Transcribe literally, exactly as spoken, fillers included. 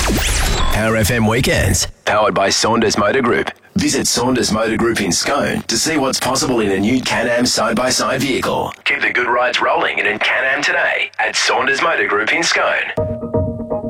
Power F M Weekends, powered by Saunders Motor Group. Visit Saunders Motor Group in Scone to see what's possible in a new Can-Am side-by-side vehicle. Keep the good rides rolling in a Can-Am today at Saunders Motor Group in Scone.